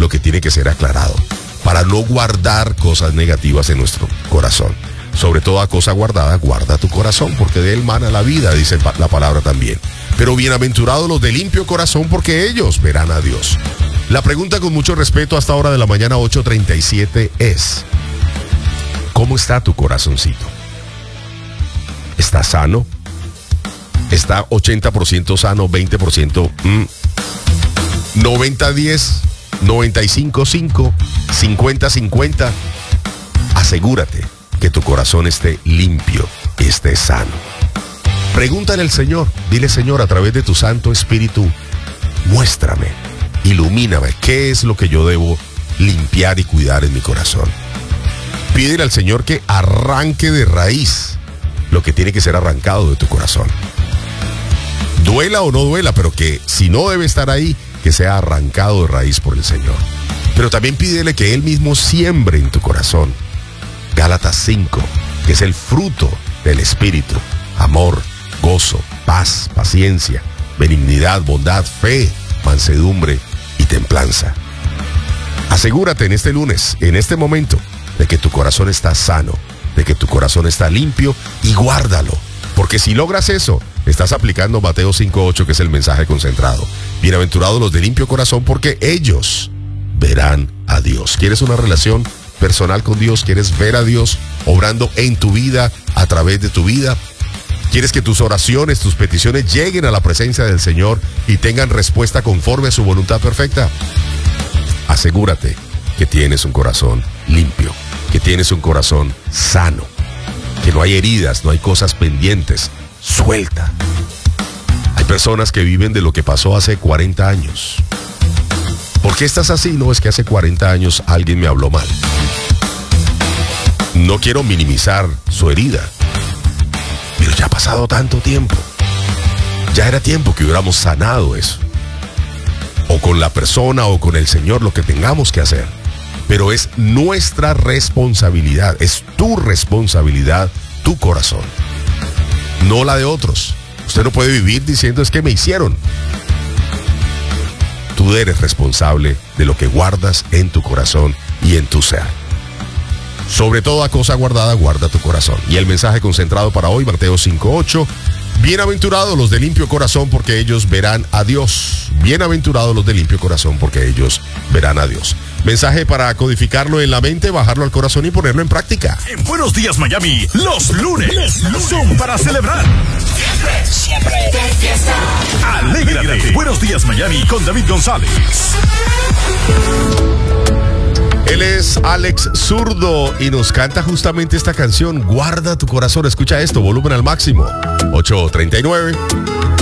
lo que tiene que ser aclarado, para no guardar cosas negativas en nuestro corazón. Sobre toda cosa guardada, guarda tu corazón, porque de él mana la vida, dice la palabra también. Pero bienaventurados los de limpio corazón, porque ellos verán a Dios. La pregunta, con mucho respeto, hasta hora de la mañana 8:37 es: ¿cómo está tu corazoncito? ¿Está sano? ¿Está 80% sano, 20%? 90-10, 95-5, 50-50. Asegúrate que tu corazón esté limpio, esté sano. Pregúntale al Señor, dile: Señor, a través de tu Santo Espíritu, muéstrame, ilumíname, ¿qué es lo que yo debo limpiar y cuidar en mi corazón? Pídele al Señor que arranque de raíz lo que tiene que ser arrancado de tu corazón. Duela o no duela, pero que si no debe estar ahí, que sea arrancado de raíz por el Señor. Pero también pídele que Él mismo siembre en tu corazón Gálatas 5, que es el fruto del Espíritu: amor, gozo, paz, paciencia, benignidad, bondad, fe, mansedumbre y templanza. Asegúrate en este lunes, en este momento, de que tu corazón está sano, de que tu corazón está limpio, y guárdalo. Porque si logras eso, estás aplicando Mateo 5:8, que es el mensaje concentrado. Bienaventurados los de limpio corazón, porque ellos verán a Dios. ¿Quieres una relación personal con Dios? ¿Quieres ver a Dios obrando en tu vida, a través de tu vida? ¿Quieres que tus oraciones, tus peticiones lleguen a la presencia del Señor y tengan respuesta conforme a su voluntad perfecta? Asegúrate que tienes un corazón limpio, que tienes un corazón sano, que no hay heridas, no hay cosas pendientes. Suelta. Hay personas que viven de lo que pasó hace 40 años. ¿Por qué estás así? No, es que hace 40 años alguien me habló mal. No quiero minimizar su herida, pero ya ha pasado tanto tiempo. Ya era tiempo que hubiéramos sanado eso. O con la persona o con el Señor, lo que tengamos que hacer. Pero es nuestra responsabilidad, es tu responsabilidad, tu corazón, no la de otros. Usted no puede vivir diciendo: es que me hicieron. Tú eres responsable de lo que guardas en tu corazón y en tu ser. Sobre toda cosa guardada, guarda tu corazón. Y el mensaje concentrado para hoy, Mateo 5:8. Bienaventurados los de limpio corazón, porque ellos verán a Dios. Bienaventurados los de limpio corazón, porque ellos verán a Dios. Mensaje para codificarlo en la mente, bajarlo al corazón y ponerlo en práctica. En Buenos Días Miami, los lunes son para celebrar. Siempre de fiesta. Alégrate. Buenos Días Miami con David González. Él es Alex Zurdo y nos canta justamente esta canción: Guarda tu corazón. Escucha esto, volumen al máximo. 8:39.